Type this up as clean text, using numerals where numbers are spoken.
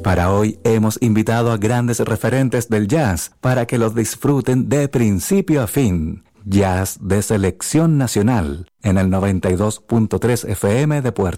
Para hoy hemos invitado a grandes referentes del jazz para que los disfruten de principio a fin. Jazz de selección nacional en el 92.3 FM de Puerto